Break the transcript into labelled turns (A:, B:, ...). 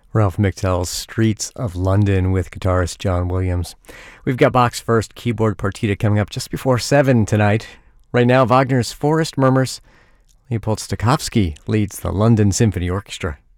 A: Ralph McTell's Streets of London with guitarist John Williams. We've got Bach's first keyboard partita coming up just before 7 tonight. Right now, Wagner's Forest Murmurs. Leopold Stokowski leads the London Symphony Orchestra.